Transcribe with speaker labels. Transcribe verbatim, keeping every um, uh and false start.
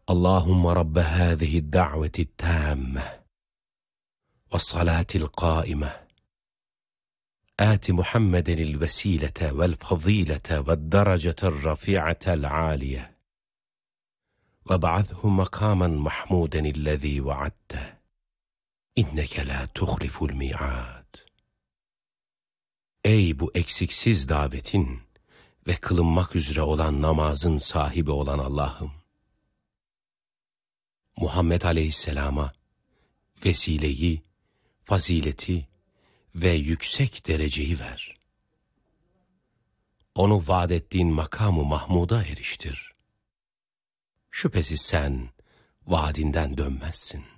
Speaker 1: Allahümme Rabbe hâzihi da'veti tâmme ve salâtil qâime âti Muhammedenil vesilete vel fazilete ve derecetel rafi'atel âliye ve ba'athu makamen mahmudenillezî vaadte inneke la tuhliful mi'ad. Ey bu eksiksiz davetin ve kılınmak üzere olan namazın sahibi olan Allah'ım! Muhammed Aleyhisselam'a vesileyi, fazileti ve yüksek dereceyi ver. Onu vaad ettiğin makamı Mahmud'a eriştir. Şüphesiz sen vaadinden dönmezsin.